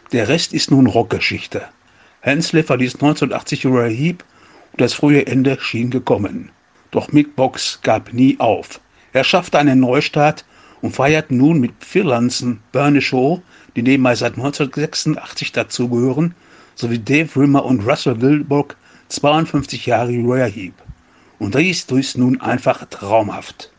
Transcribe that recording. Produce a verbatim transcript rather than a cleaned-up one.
Der Rest ist nun Rockgeschichte. Hensley verließ neunzehnhundertachtzig Uriah Heep und das frühe Ende schien gekommen. Doch Mick Box gab nie auf. Er schaffte einen Neustart und feiert nun mit Phil Anson, Bernie Shaw, die nebenbei seit neunzehnhundertsechsundachtzig dazugehören, sowie Dave Rimmer und Russell Gilbrook zweiundfünfzig Jahre Uriah Heep. Und dies ist nun einfach traumhaft.